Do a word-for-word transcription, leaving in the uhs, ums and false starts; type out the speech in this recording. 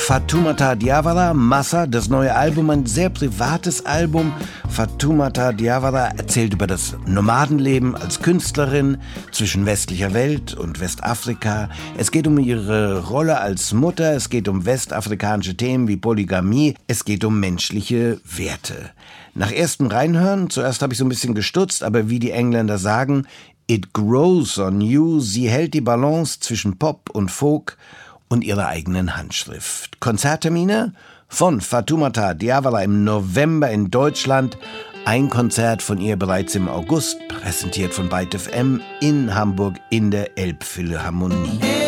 Fatoumata Diawara, Massa, das neue Album, ein sehr privates Album. Fatoumata Diawara erzählt über das Nomadenleben als Künstlerin zwischen westlicher Welt und Westafrika. Es geht um ihre Rolle als Mutter, es geht um westafrikanische Themen wie Polygamie, es geht um menschliche Werte. Nach erstem Reinhören, zuerst habe ich so ein bisschen gestutzt, aber wie die Engländer sagen, it grows on you. Sie hält die Balance zwischen Pop und Folk und ihrer eigenen Handschrift. Konzerttermine von Fatoumata Diawara im November in Deutschland. Ein Konzert von ihr bereits im August, präsentiert von Byte F M in Hamburg in der Elbphilharmonie.